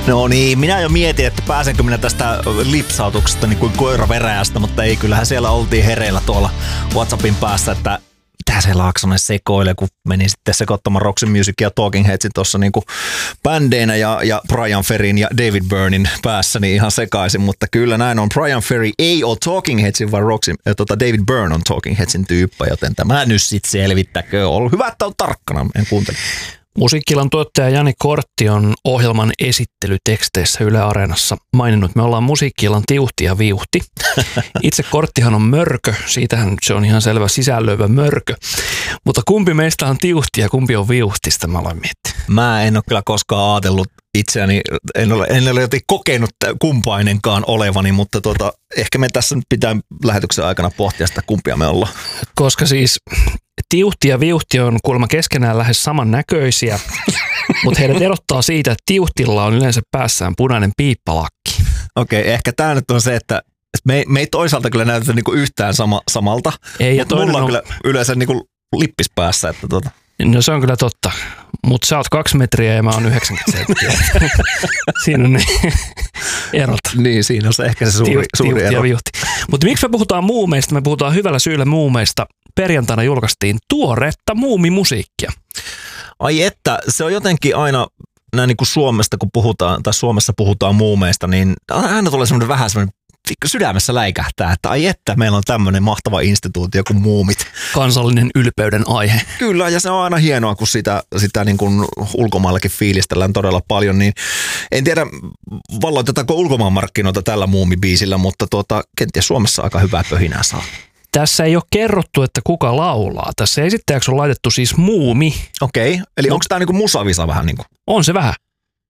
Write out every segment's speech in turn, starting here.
No niin, minä jo mietin, että pääsenkö minä tästä lipsautuksesta niin kuin koira veräjästä, mutta ei, kyllähän siellä oltiin hereillä tuolla WhatsAppin päässä, että mitä se Laaksonen sekoilee, kun meni sitten sekoittamaan Roxy Musicin ja Talking Headsin tuossa niin kuin bändeinä ja Brian Ferryn ja David Byrnen päässä niin ihan sekaisin, mutta kyllä näin on. Brian Ferry ei ole Talking Headsin, vaan David Byrne on Talking Headsin tyyppä, joten tämä nyt sitten selvittäkö. On hyvä, että on tarkkana, en kuuntele. Musiikkilan tuottaja Jani Kortti on ohjelman esittelyteksteissä Yle Areenassa maininnut, me ollaan musiikkilan tiuhti ja viuhti. Itse Korttihan on mörkö, siitähän se on ihan selvä sisällöivä mörkö. Mutta kumpi meistä on tiuhti ja kumpi on viuhtista, mä aloin miettiä. Mä en ole kyllä koskaan ajatellut itseäni, en ole jotenkin kokenut kumpainenkaan olevani, mutta ehkä me tässä nyt pitää lähetyksen aikana pohtia sitä, kumpia me ollaan. Koska siis tiuhti ja viuhti on kuulemma keskenään lähes samannäköisiä, mutta heidät erottaa siitä, että tiuhtilla on yleensä päässään punainen piippalakki. Okei, ehkä tämä nyt on se, että me ei toisaalta kyllä näytetä niinku yhtään samalta, ei, mutta mulla on kyllä yleensä niinku lippis päässä. Että No se on kyllä totta, mutta sä oot 2 metriä ja mä oon 90 senttiä. Siinä on niin erot. Niin, siinä on se ehkä se suuri ero. Mutta miksi me puhutaan muumeista? Me puhutaan hyvällä syyllä muumeista. Perjantaina julkaistiin tuoretta muumimusiikkia. Ai että, se on jotenkin aina näin niin kuin Suomesta, kun puhutaan, tai Suomessa puhutaan muumeista, niin aina tulee semmoinen vähän semmoinen sydämessä läikähtää, että ai että, meillä on tämmöinen mahtava instituutio kuin muumit. Kansallinen ylpeyden aihe. Kyllä, ja se on aina hienoa, kun sitä niin kuin ulkomaillakin fiilistellään todella paljon, niin en tiedä, valloitetaanko ulkomaanmarkkinoita tällä muumibiisillä, mutta kenties Suomessa aika hyvää pöhinää saa. Tässä ei ole kerrottu, että kuka laulaa. Tässä esittäjäksi on laitettu siis muumi. Okei, eli onko tämä niinku musavisa vähän niin kuin? On se vähän.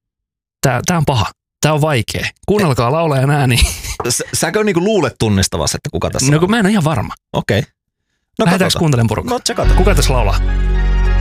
Tää on paha. Tää on vaikea. Kuunnelkaa laulajan ääni. Säkö niinku luulet tunnistavassa, että kuka tässä on? No kun mä en ole ihan varma. Okei. No lähdetäänkö kuuntelemaan porukkaa? No tsekataan. Kuka tässä laulaa?